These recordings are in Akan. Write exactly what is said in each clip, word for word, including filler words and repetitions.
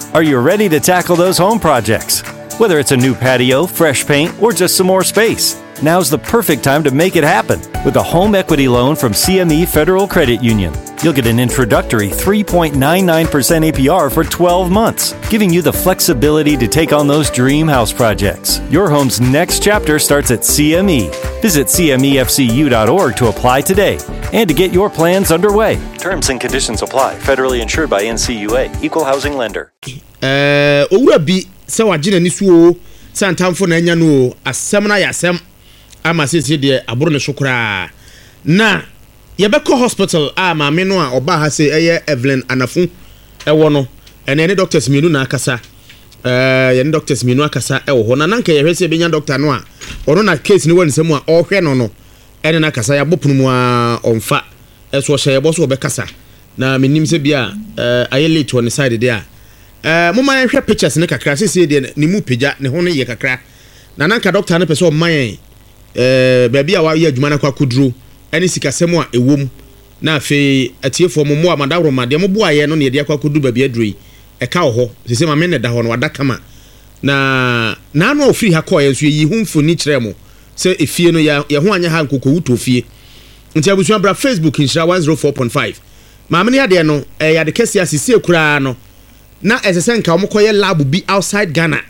Are you ready to tackle those home projects? Whether it's a new patio, fresh paint, or just some more space, now's the perfect time to make it happen with a home equity loan from C M E Federal Credit Union. You'll get an introductory three point nine nine percent A P R for twelve months, giving you the flexibility to take on those dream house projects. Your home's next chapter starts at C M E. Visit C M E F C U dot org to apply today and to get your plans underway. Terms and conditions apply. Federally insured by N C U A. Equal housing lender. Uh, owura bi se wagina ni suo santamfo na anya no asem na yasem ama sese de aboro ne sokora na yebeko hospital a ma me no a oba ha se eye Evelyn Anafu ewo no ene ne doctors mienu na akasa eh ye ne doctors mienu akasa ewo ho na nanka ye hwese benya doctor no a ono na case ni woni semu a ohwe no no ene na akasa ya bopunu mu a onfa eso hye ye bo so obekasa na menim se bia eh aye late on side there eh mo man hwe pictures ne kakra sese de ne mu pagya ne ho ne ye kakra na nanka doctor ne pese o man eh baabi a wa ye adwuma na kwa kuduro ene sikasemu a ewom na afi atiefo mo mo amadawro ma de mo bo aye no ne de akwa kuduro baabi aduroi e ka ho sese ma me ne da ho no wadaka ma na na no ofiri ha ko ye so yi humfu ni kire mo se efie no ya ye ho anya ha nkoko wuto fie nti abusu abra Facebook inshira one oh four point five ma me ne ade no e ya de kese asisi ekura no na esese nka mo koye lab bi outside Ghana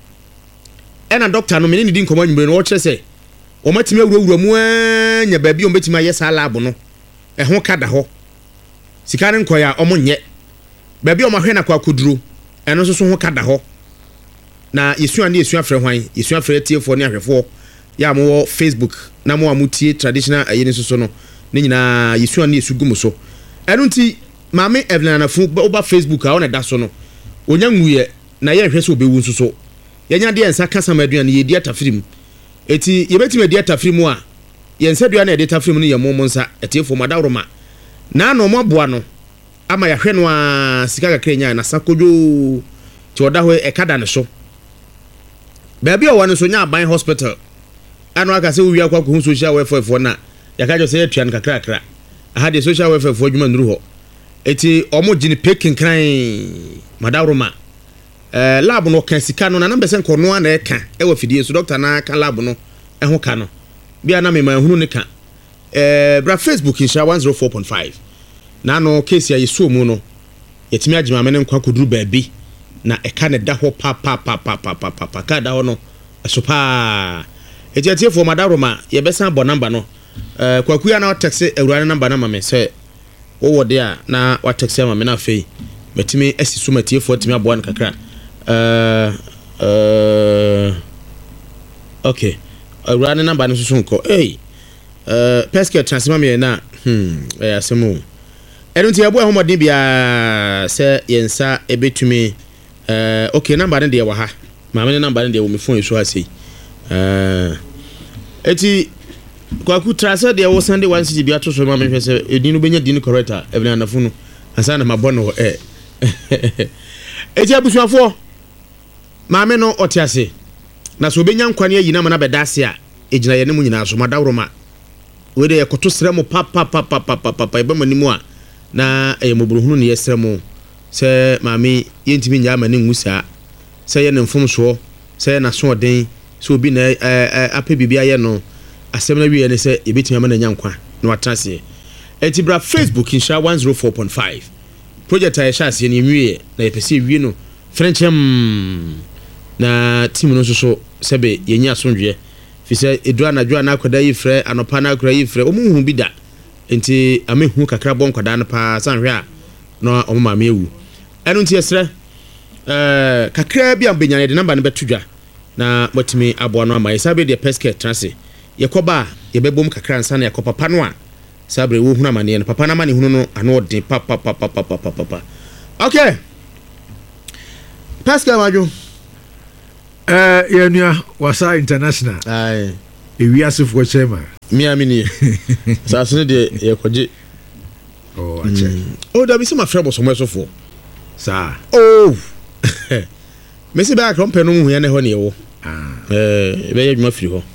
ena doctor no me ne di nkomo nyumbe no wo kire se o matime awurawura mu anya baabi o betime ayesa lab no e ho kada ho sika ne nkoya o mo nye baabi o mahwe na kwa kuduro eno so so ho kada ho na yesu ande yesu afre hwan yesu afre tiefo ne ahwefo ya mo Facebook na mo amutie traditional ayene so so no ne nyina yesu ande yesu gumu so eno nti maame Evelyn Anafu oba Facebook a ona da so no onya nwuye na ye hwese obewu so so yenya de ensa kasa maduane ye di atafrim eti ye betime di atafrim a ye ensa duane e di atafrim no ye momo nsa etiefo madawroma na no mo aboa no ama ya hwe no a sika kakra nya na sakojo ti oda ho e kada ne so baabi o wano so nya aban hospital ano aka se wi akwa ko social welfare fo na ya ka jo se etuan kakra kakra aha de social welfare fo adwuma nuru ho eti omo gini pekin kran madawroma eh lab no kan sika no na na besen ko no na e ka e wa fidie so doctor na kan lab no e ho ka no bia na me man hunu ne ka eh bra Facebook insha one oh four point five na no case ya yeso mu no yetimi agima me ne nkwa koduru baabi na e ka ne da ho pa pa pa pa pa pa pa ka da ho no so pa etiatie fo madawroma ye besan bo number no eh kwakuya na text ewurane number na ma me say wo wode a na wa text ma me na fei metimi asisu matie fo timi aboa nkakra eh eh okay ewurane number no so nko eh eh peske transfer me na hmm eh asemu enu ti abo ehomodin bia se yensa ebetumi eh okay number ne de wa ha ma me number ne de wo me phone so asei eh eti kwa ku transfer de wo Sunday one city bia to so ma me hwese edinu benya dinu corrector Evelyn Anafu no ansa na mabono eh eti abusuafo ma me no otiase na so benya nkwane ayi na ma na bedase a ejina ye ne mu nyina so madawroma we de yakoto sremo pa pa pa pa pa pa pa ebe manimu a na e moburuhunu ne yesremo se ma me yentimi nya ma ne nwusa se ye ne mfom so se na so den so obi na ape bibia ye no asem na wiye ne se ebetima ma na nyankwa na watrase eti bra Facebook insha one oh four point five project aye sha se ne wiye na yepese wiye no frenchem na team no so so sebe yenya sondwe fi se edua na dua na akoda yi frɛ anopa na akora yi frɛ omuhu bi da enti amehu kakra bon kwada na pa sanhwe a no omama me ewu enu nti esrɛ eh kakra bi ambenya de number no betudwa na motimi aboa no ama yesabe de peske transe yekoba yebebom kakra nsa na yekopa papa no a sabre wo hunu amane no papa na mane hunu no ano de papa papa papa papa okay peske wajo eh yenua wasa international ai ewiase fo chema mi amini sasene de yekoje oh ache o da bi se ma frɛ boso mo sofo sa oh mesi ba krom penu hu ya ne ho ne yewo ah eh be yadwuma firi ho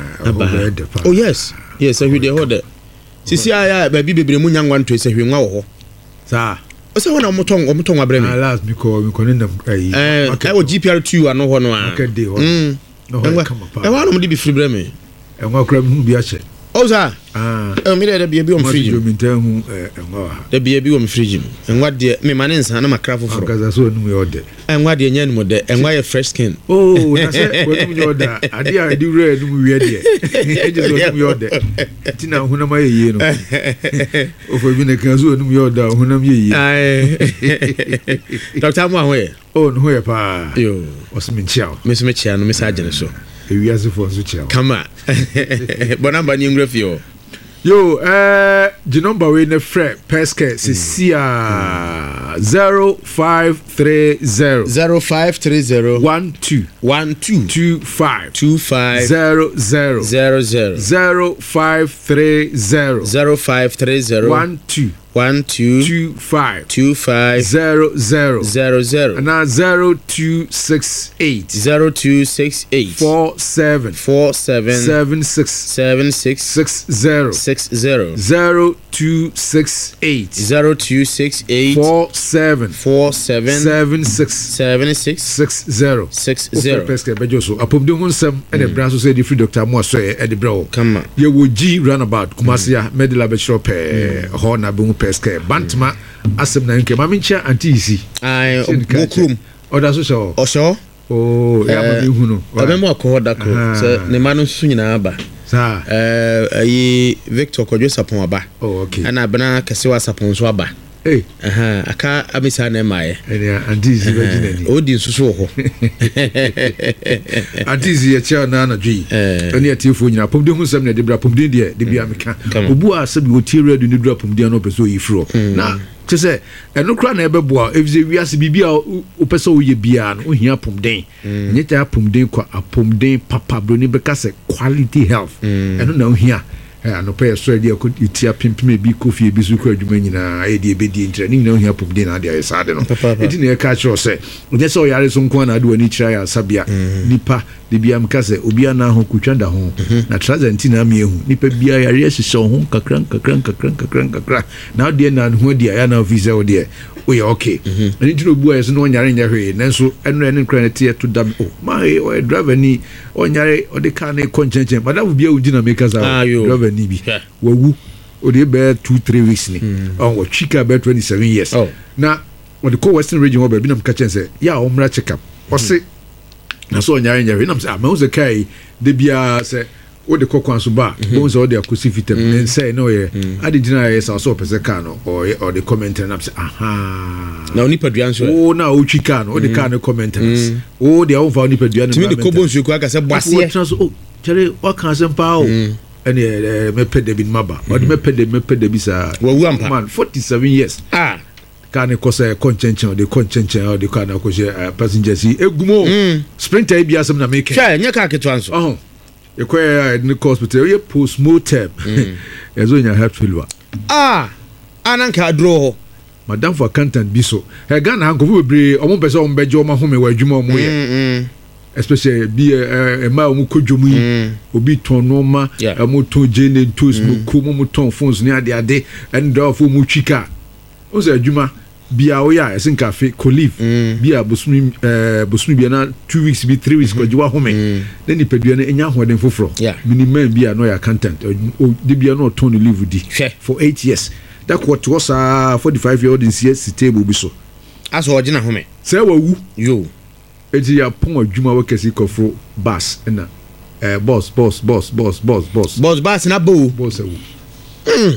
ah oh yes yes ehwe de ho de sisi aya ba bi bebre mu nyangwa nto ese hwe nwa wo ho sa o se wona mo ton o mo ton abre mi last me call me call them eh I wo G P R two ano ho no a okay dey ho no e wa no mo di bi free bre mi e wa kra mi hu bi a che o za ah e mi de bi bi o mo free mi ntan hu e wa de bi bi o mo free mi enwa de me mane nsa na makra foforo kaza so nu yo de enwa de nya nu de enwa ye fresh skin oh na se ko nu yo da ade a di re nu wi de e je so nu yo de ti na hu na ma ye ye no o fo bi ne kan so nu yo da hu na ma ye ye ai doctor mo ahoye oh no ye pa yo osmi chiao me so me chia no me sa agene so e wi ase fo so chiao kama bonamba ni ngrafio yo eh the number we ne fre peske se sia zero five three zero zero five three zero one two one two two five two five zero zero zero zero zero five three zero zero five three zero one two one two two five two five zero zero zero zero and now zero two six eight zero two six eight four seven four seven seven six seven six six zero six zero zero two six eight zero two six eight four seven four seven seven six seven six six zero six zero. Peske bejo so apomde ho nsem ene bra so say the free doctor mo so e de bra o Kama ye wo G runabout Kumasi medila be shop eh ho na be peske bantma asem na nke mama ncha antisi ai bokrum oda so so o so oh ya ma bi hu no obe mo ko da ko se ne ma no su nyina ba sa eh ayi Victor Kodwo Sapon aba oh okay ana bana kase wa Sapon so aba eh aha aka amisa na mae ene antisi be jinani odi nsusu ho antisi ye cha na na dwi ene atifo nyina pomde hu nsem na de bra pomde de de bia meka obu a sabi oti ready ni dra pomde na opeso yifro na tse eno kra na ebeboa evize wiase bibia opeso oye bia no ohia pomden nyeta apomden kwa apomden papa bro ni beka se quality health eno na ohia eh no pay so dia ko itia pimpime bi kofi bi su ko adwuma nyina e de be di ntre ni na ohia pomden na dia sade no edi na e ka chiro se onye so yare so nko na ade wani kira ya sabia nipa de bia mka se obia na ho kutwanda ho na transentina am yehu nipa bia yare hyehyɛ ho kakran kakran kakran kakran kakran na de na ho dia ya na visa o dia o ya okay ani tino bua yeso no nyare nya hwe nanso eno ene nkran tie to dam o my o driver ni o nyare o de ka na konchenchen madam bia udi na make za driver ni bi wawu o de be two three weeks ni on wo chika be twenty-seven years na o de ko western region o be bi na mka chense ya o mra check up o se na so nyare nya hwe na mse ma o ze kai de bia se o de kokwan so ba bon so de akosi fitem nen say no ye ade gina ye sa so pese ka no o o de comment na say aha na oni paduan so o na o twika no o de ka no comment o de o fa oni paduan no timi de kobon so ko aka se boase o chere o kan se pa o ene me pede bi maba o de me pede me pede bi sa wawu ampa man forty-seven years ah kan ko se konchenchen de konchenchen o de ka na ko je passengers egumo sprinter bi asem na make sha nya ka ketwan so oh you quite in the hospital you post mortem ezo nya heart failure ah ananka draw madam for accountant bi so he Ghana hanko fu bebre omo pese omo beje omo home wa adwuma omo ye especially bi e ma omo kodwomu yi obi ton no ma omo ton jene toast mo ko mo ton phones ni ade ade and draw for mo twika o se adwuma bia o ya esin cafe colive bia bosumi eh bosumi bia na two weeks bi three weeks ko jiwa home then ni pedua na enya hoden foforo minimum bia no ya content o de bia no ton live di for eight years that what was a forty-five year old in C S table bi so aso ogina home say wawu yo eti ya pon adwuma wa kesi kofro bus na eh boss boss boss boss boss boss boss boss na bo boss awu mm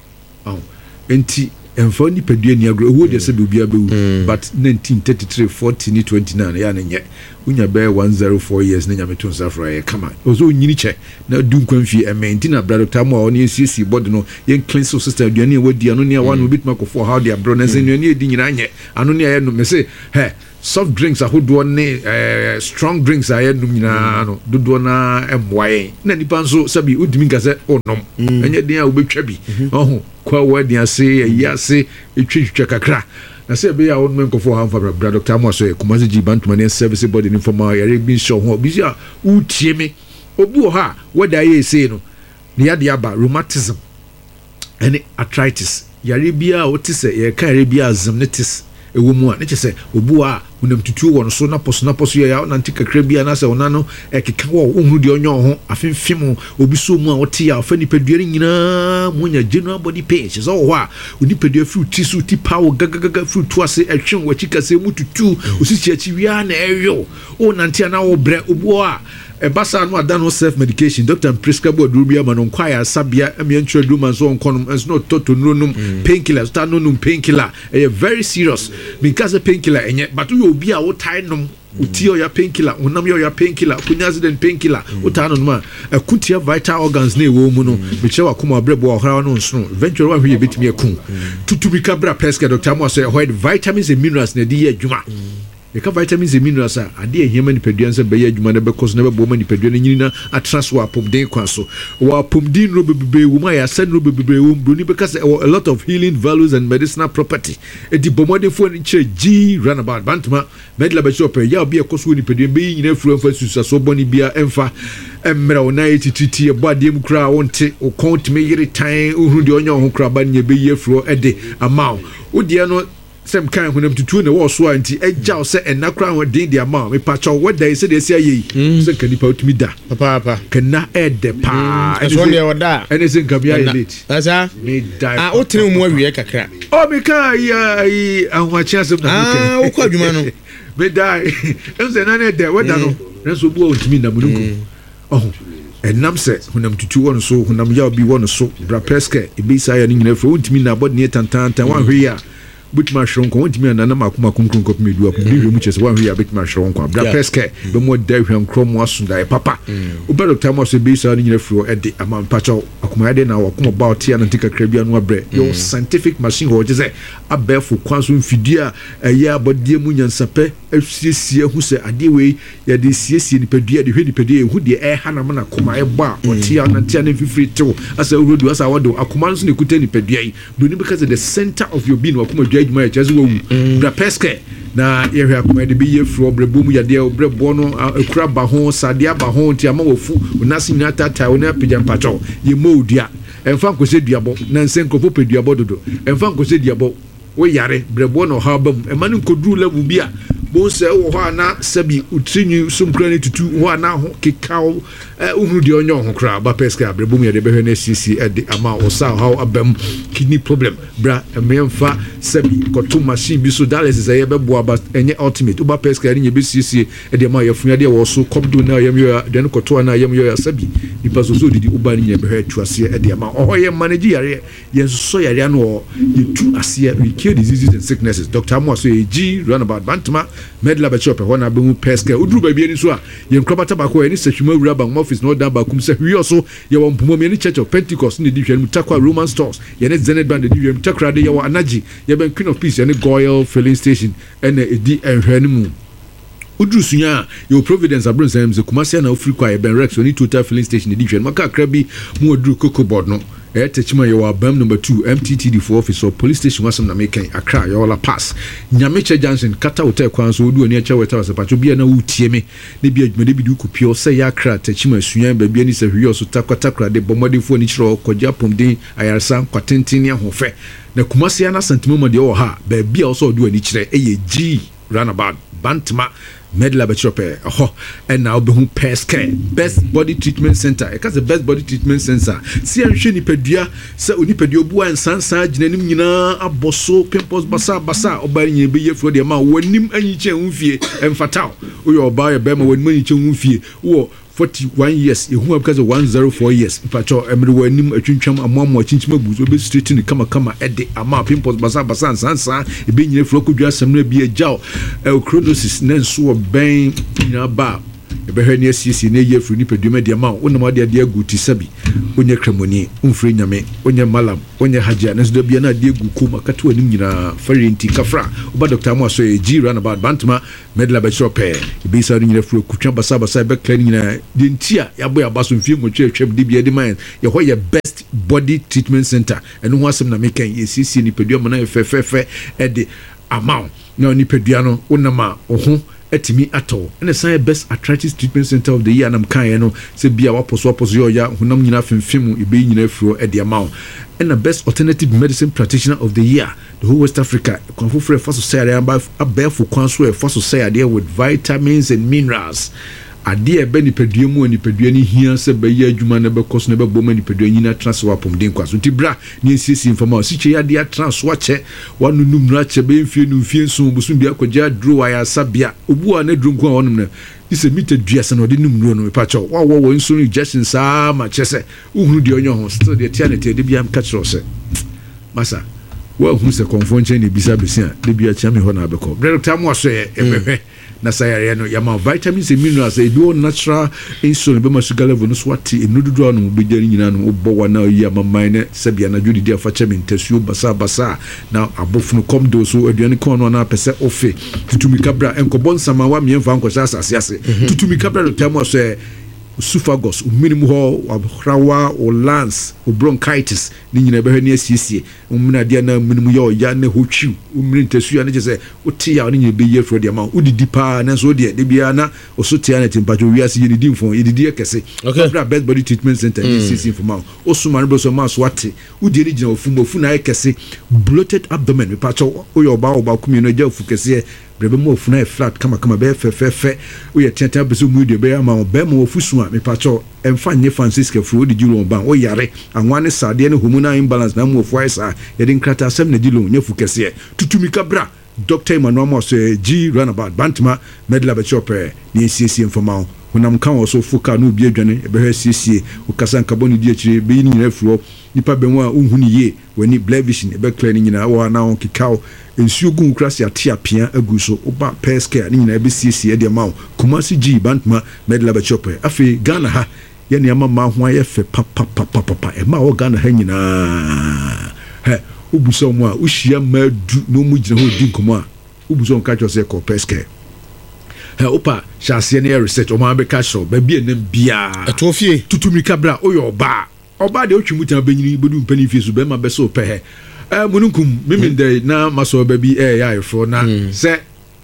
oh enti enfo ni pedua ni agro wo de se be obia be but nineteen thirty-three forty ni twenty-nine ya na nye unya be one oh four years na nya meton safra ye kama ozo nyini che na du nkwanfi e maintain na brother tamu a oni sisi body no yen cleanse system aduane e wadi ano ne a one bit mako for how they are brown and ne edi nyina nye ano ne aye no me say he soft drinks ahodo ne eh strong drinks aye no nyina no dodo na emwaye na nipa nso sabi udimi ngase onom enye den a obetwa bi oho kwa wadi ase yase etwetwa kakra na say be ya won men ko for han for brother doctor Amoso Kumasi G Bantman service body ni formal yare bi show ho bi ya utie me obi o ha wada ye say no ne ya de aba rheumatism any arthritis yare bia o te se ye ka yare bia zamnetis ewo mu a ne kyese obu a unam tutu won so na poso na poso ya na nti kakra bia na se ona no ekeka wo ohuru de onyo ho afemfem obi so mu a wote ya fa nipadua nyina munya general body pain so wo a nipadua fruit ti so ti power gagaga fruit to ase etwen wachika se mu tutu osisi achi wia na eyo o nanti na wo bre obu a e basa no ada no self medication doctor prescribe oduru bia ma no kwaya sabia emi ntwe duma so onkonom enso no toto nunum painkillers ta nunum painkiller e very serious because painkiller enye but you obi a wo tai nom utio ya painkiller unam yo ya painkiller kunya accident painkiller uta no ma akutia vital organs na ewo mu no me che wakoma brebo ohra no nso eventually wa hwe betimi akun tutubika bra prescribe doctor mo say avoid vitamins and minerals na di adwuma e ka vitamins and minerals a ade ehema ni pedua nse be adwuma na be cause na be bo ma ni pedua na nyina atras wa pomden kwa so wa pomden ro bebe wo ma ya sen ro bebe wo broni be ka say a lot of healing values and medicinal property e di bomode fo ni che G runabout bantuma medla be shop ya obi e koso ni pedua be nyina furu fa susa so boni bia emfa emra ona etititi e bo ade mu kra wonte o count me yiri tan ohuru de onyo ho kra ba nya be ye furu e de amount wo de no sem kan hunam tutu na wo so anti eja se enakra ho de de ama me pacho weda se de se ayi se kanipa utumi da papa papa kana e de pa e so de oda ene se nkabia elite asa me die ah o tene mu awie kakra o me ka ya ai ahwachi asem na ka ah o kwa adwuma no me die ense na ne de weda no na so bu utumi na mununku oh enam se hunam tutu won so hunam ya obi won so bra peske e be sa ya ni nyina fro utumi na bod ne tantan wan hwe ya Butma Shronko, want me and Namakuma Kunkum of Medu, which is one we are Bitma Shronko, Bra Peske, the more Devian Chrome was die, Papa. Uber Thomas a base on your floor at the amount Pacho, Akumade now, come about here and take a Caribbean bread. Your scientific machine, what is it? A bear for Quansum Fidia, a year, but dear Munian Sape, F C C, who say, a day way, ya the C S C, the Pedia, the Hedipedia, who the air Hanamana Kuma bar, or Tian and Tian free too, as I would do as I want to Akuman's Nikutani Pedia, because at the center of your being, Wakuma. My just wo bra peske na ye hwa kuma de bi ye fro brabum ya de brabo no akura ba ho sade ba ho nti ama wofu unasi nyina tata wona pejam pacho ye modua emfa nkose duabo na nsenko po peduabo dodo emfa nkose duabo wo yare brabo no ha bam ema ne nkoduru level bia bo se wo ho ana sabi utrinyu sumkra ne tutu ho ana ho kekao uhuru de onyo ho kra ba peske brabum ya de behwe na cc e de ama osa how abam kidney problem bra emfa sabi koto machine bi so dialysis e be bo aba enye ultimate uba peske ni be cc e de ma yafun de wo so komdo na yam yo de no koto na yam yo sabi ni paso so didi uba ni ye behwe tuase e de ama oh ye manage yare ye so yare no ye tu ase we cure diseases and sicknesses Doctor Amo so G runabout bantama medla be shop ho na be mu peske uduru ba bi ni so a ye nkrobata ba ko ni sehwuma wura ba office no da ba kum se hwi oso ye wo mpomo me ni Church of Pentecost ni di hwanu takwa Roman stores ye ne Zenith band di hwanu takra de ye wo anaji ye ben Queen of Peace ye ne Goyle filling station ene edi enhwanu mu uduru sunya yo Providence abron sam ze kumase na ofrikwa ye ben Rex oni total filling station di hwanu maka kra bi mu oduru Cocoa board no eh techima ye wa bam number two M T T D for office or police station wasam na mekan Accra ye wala pass Nyameche Johnson kata hotel kwan so odu oni acha weta wasa pacho bia na wutie me ne bia adwuma de bi du kopio se ya Accra techima sunya ba bia ni se hwi oso takwata de bomode fo ni chiro koja pomden ayarsa kwatenten ne ahofe na kumase na santimoma de o ha ba bia oso odu ani chire eye G runabout bantama medla bechope ho and now be hu peske best body treatment center e ka the best body treatment center si anhwe ni padua se oni padua bu ansansa ginanim nyina aboso pimples basa basa obari nyina be yefro de ma wanim anyiche humfie emfatao oyo oba ye be ma wanim anyiche humfie wo forty-one years ehu because of one oh four years pacho emre wanim atwintwam amamo achinchima buzo be straighten kama kama ede ama pimples basa basa ansansa e be nyina fro kodua samna bi agyaw chronosis nenso ben nyina ba ebe hwe ne asisi ne ye fru ni peduma de ma wonam ade ade aguti sabi onye kremoni umfre nyame onye malam onye hajia ne so bia na ade agu kuma kato anim nyina farenti kafra oba Doctor Amo so e G runabout bantama medla be shope ibi sa nyina fru kutwa basa basa be clean nyina de ntia yabo ya baso mfie mo twa twam de bia de man ye ho ye best body treatment center eno ho asem na mekan ye sisi ni peduma na fe fe fe e de amount na ni pedua no wonama oho etimi ato and the best attractive treatment center of the year nam kan no say bia waposo waposo ya honam nyina femfem ebe nyina furo e de amount and the best alternative medicine practitioner of the year the whole West Africa konfo free for society about abefo kwanso e for society with vitamins and minerals ade e be nipadua mu nipadua ni hia se be ya adwuma na be koso na be boma nipadua nyina transfer apomden kwaso ntibra ni nsisi information siche ya de transfer che wanu numra che be mfie nu mfie so busu bia kwaja dro wa ya sabia obu a na dro nko wonum na ise meter duasa na de numro no pa cho wa wo nso injection sa ma chese uhuru de onyo ho still de tianete de bia am catch rose masa wa hu se konfonche ni bisa besia de bia chame ho na abeko director mo so e ebehwe na sayare no yama vitamins and minerals e do natural insulin be masuga level no swati enududu anu be jari nyina no bo wana yama mine sabia na judi dia fa cheme ntesuo basa basa na abofunu komdo so aduane kon no na pese ofe tutumi kabra enkobon sama wa miemfa nkosa asase ase tutumi kabra no tamo so esophagus minimum ho abrawa o lance o bronchitis ni nyina be hwani asiesie umna dia na minimum yo ya na hotwiu umri ntesu ya ne je o tia o ni nyina be ye fro dia ma udidi pa na so dia de bia na o so tia na tempacho wiase ye ni dimfon ye didi ekese obra best body treatment center ni sisi informal o suma no so ma so ate udi ni gina ofumo ofu na ekese bloated abdomen me pacho o yo ba o ba kumi no ja ofu kese brebe mo ofuna e flat kama kama be fe fe fe o ye tenta be so mu de be ama be mo ofusu a me pacho emfa nye Francisca fu de juro ban o yare anwane sade ne hormonal imbalance na mo ofu isa ye de nkrata asem na dilo nya fu kese tutumi kabra Doctor Emmanuel Moss G runabout Bantama medla be chope ni sisi informal honam kan so fuka no bi adwane e be sisi o kasa nkaboni di akire be ni nyina furo nipa be ho a unhuni ye wani blood vision e be clear ni nyina wa na on kikao ensuo gun krasi atia pia aguso oba peska ni nyina be sisi e de mawo Kumasi G Bantama medla be chope afi Ghana ha ye ne ama ma ho aye fe papa papa papa e ma wo Ghana ha nyina he ubuso mo a uhia madu no mu gina ho di nkomo a ubuso nka cho se ko peske he opa chase ne research o ma be ka show ba bia nam bia atofie tutumi kabra oyo oba oba de otwimu tan benyini bodu mpani fie so be ma be so pe he eh mununkum mimi de na maso ba bi eh ya ifo na se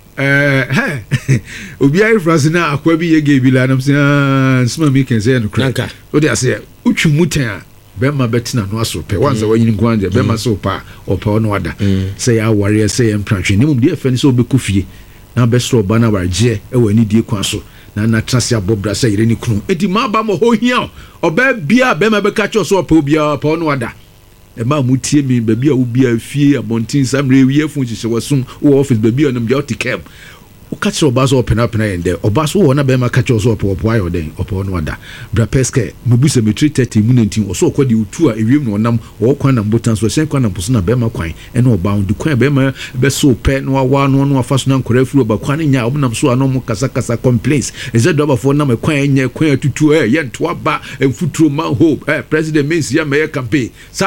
eh he obi ai France na akwa bi ye ge bi la nam se nsma mi ken se no kra o de ase otwimu tan bema betina no aso pe wanza wanyini kwanje bema so pa opa no ada say ya warrior say em pratwe ni mum de afani so be kufie na be so ba na warje e wani die kwa so na na trase abobra say yire ni kunu edi ma ba mo ho hia oba bia bema be ka cho so opa bia pa no ada e ma mutie mi ba bia wo bia fie abontin samre wie fun hihye wasum wo office ba bia no bia otikem o catch obaso open up na ende obaso wo na be ma catch oso opo opo ayo den opo no ada bra peske mebuse metri thirty munentin oso kwadi utu a ewiem no nam wo kwan na botan so sen kwan na poso na be ma kwan ene oba ndu kwan be ma be so pe no wa no no afaso na nkora furu oba kwan nya obnam so anom kasa kasa complaints eze do abafo na me kwan nya kwan atutu eh ye nto aba emfuturo ma hope eh president means ya me campaign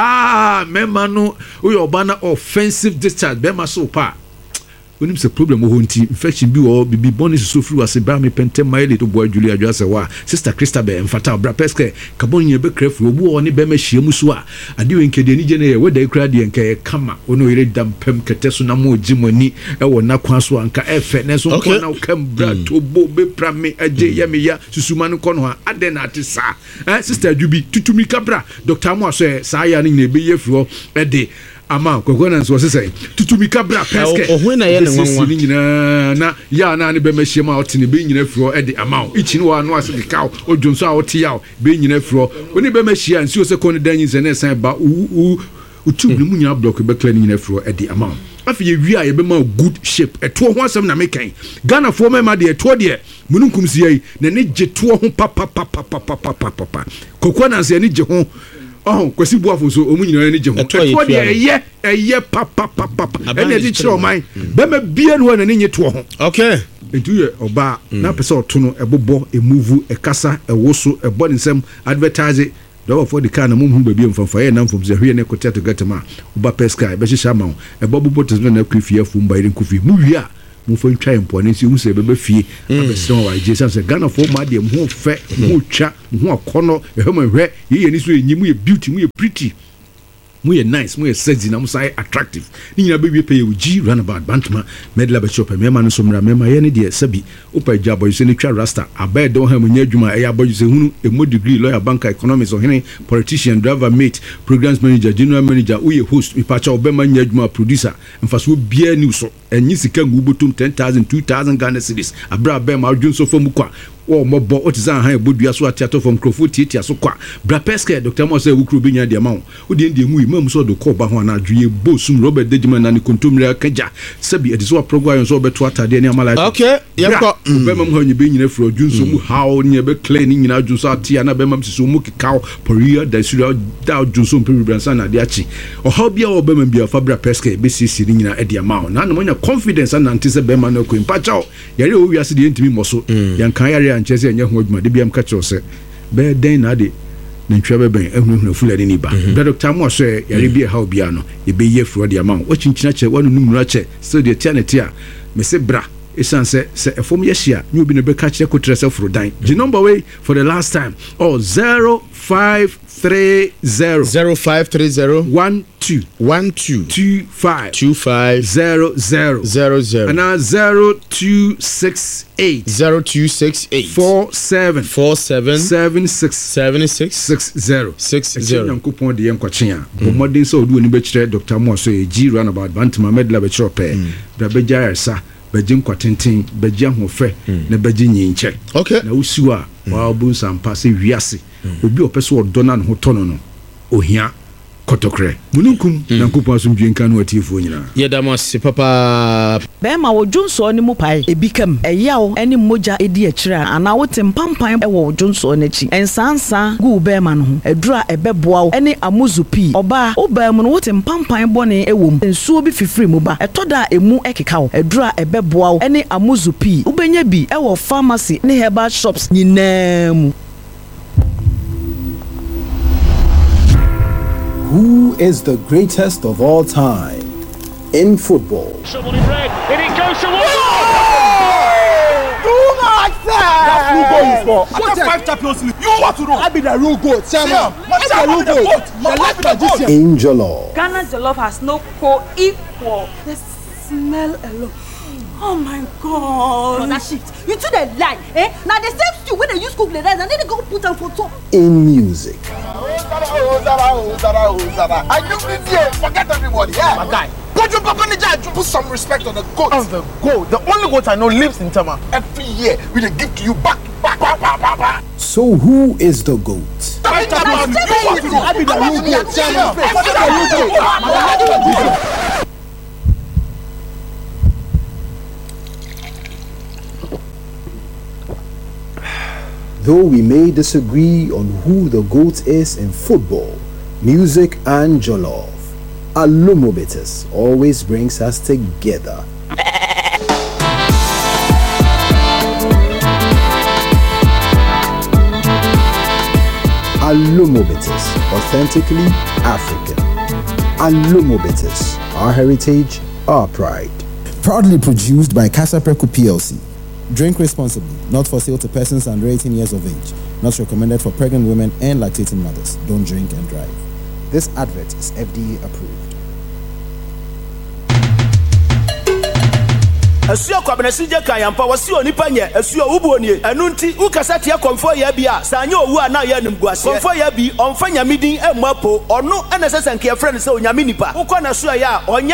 sa me ma no wo oba na offensive discharge be ma so pa when it's a problem o honti infection bi o bibi bonus so free was ba me pente maile to boy Julia Adwa se wa sister Christabel mfata bra peske kabon ye be krefo obu o ne be ma hia muso a ade we nkede ni je ne ye we da kra de nka kama ono ire dampem kete so na mo jimani e wo na kwa so anka efe ne so kwa na kam bra to bo be prame aje ye me ya susuma no kono ha ade na ate sa eh sister Jubi tutumi kabra Doctor Mo so sa ya ne ne be ye fro e de ama kokona nso se say tutumi kabra peske ohwe na ye ne nwanwa nyina na ya na ne be mahie ma otene be nyina fro e de ama ichi no anu ase dikaw odwonso a ote yaw be nyina fro oni be mahie nsi o se kon danyi se ne san ba u utu bi mu nyina block be kla nyina fro e de ama afi ye wi a ye be ma good shape eto ho asem na mekan Ghana fo me ma de eto de mununkum si yi na ne je to ho papa papa papa papa papa kokona nse ne je ho oh kwesi buafo so omu nyina ni je ho eto de eye eye papa papa ene di chiro man be ma bia no na ni nyeto ho okay etu ye oba na pese oto no ebobo emuvu ekasa ewoso ebo nsem advertise do for the car na mum hu ba bia mfamfa ye na mfom ze hwe ne kotia to gatama oba peska be hihya ma ebo bobo to na kwifie fu mba ire nkufi mu wi a mu fo ntwa empo ne si hu se be be fie abeson wa je sanse Ghana fo ma de mu fe mu twa mu akono ehema hwe ye ye ni so enyimu ye beauty mu ye pretty mo ye nice mo ye sexy na mo say attractive ni nyina be wie pay you G runabout bantama medla be shop me ma no so mra me ma ye ne de sabi opa gya boy se ne twa rasta abai don ha mo nya adwuma e ya boy se hunu e mo degree lawyer banker economics or hene politician driver mate programs manager general manager uye host ipacha obema nya adwuma producer mfaso bia news so enyi sika ngubotum ten thousand two thousand Ghana cedis abra be ma adwun so fam kwa wo mo bo otizan han bodua so atiato from crofo tietia so kwa bra peske Doctor Mo say wukru bi nya de ma wo de de hu imam so do ko ba ho na adwie bosum Robert Dejima na ni kontomira kaja sabi e so program so beto atade ne amala okay yeko be mam ho nyi be nyina fro adwun so mu how ne be clean nyina adwun so atia na be mam so mu kikaw poria da sura da adwun so mpe bransa na de achi o how bia wo be mam bia fa bra peske be sisi ni nyina e de ma na no nya confidence na ntise be ma na ko impacha yare o wiase de ntimi moso yan kan yare anchese anya ho adwuma de biam ka kire se be den na de na ntwa be ben ehunu fulani ni ba be Doctor Mo so yare bia how bia no e be ye fro de amount o chinchina che wanu numura che so de tianete a me se bra esan se se efom ye hia nyu bi ne be ka kire ko tre se fro dan the number way for the last time oh zero five three zero zero five three zero one two one two two five two five zero zero zero zero and now zero two six eight zero two six eight four seven four seven seven six seven six six zero six zero. Yankopon de yankwachen a bo modern so do ni be kire Doctor Mo so e G runabout bantama medla be kire pe da be jairsa bejin kwatenten beji ahofe na beji nyinche okay na usiwa wa obu sampa se wiase obi opeso odona no hotono no ohia kotokre mununkum na nkopon asomdwe nka no atifo nyina yedamase papa be ma wodwunso ni mu pai ebikam eyawo eni moja edi akira ana wote mpampan e wo wodwunso na chi ensansa gu be ma no ho adura ebeboawo eni amuzupi oba oba mu no wote mpampan bone ewom ensuo bi fifiri mu ba etoda emu ekekawo adura ebeboawo eni amuzupi ubenya bi e wo pharmacy ne herbal shops nyinam. Who is the greatest of all time in football? Someone in red, and it goes to one. Do not say! That's who goal is for. What five Champions League? You want to know? I be the real goal. Tell me. That's the real goal. The left magician. In Jollof. Ghana Jollof has no co-equal. The smell alone. Oh my God! Oh, that shit. You two the lie, eh? Now the same stew when they use cook the rice and then they go put on for top. In music. I do this here. Forget everybody. Yeah, my guy. Put your papa in the jar. Put some respect on the goat. On the goat. The only goat I know lives in Tama. Every year we dey give to you back, back, back, back, back, back. So who is the GOAT? I be the real goat. Tell me. I be the real goat. Though we may disagree on who the GOAT is in football, music and jollof, Alumobitis always brings us together. Alumobitis, authentically African. Alumobitis, our heritage, our pride. Proudly produced by Casa Preco P L C. Drink responsibly, not for sale to persons under eighteen years of age. Not recommended for pregnant women and lactating mothers. Don't drink and drive. This advert is F D A approved. Asuo kwabenesi je kan yampa wasi onipa nye asuo ubuonie enunti ukasate akomfo ya bia sanya owu ana ya nimguase komfo ya bi onfa nyamedin emapo ono ena sesenke friend se onyame nipa ukọ na so ya onye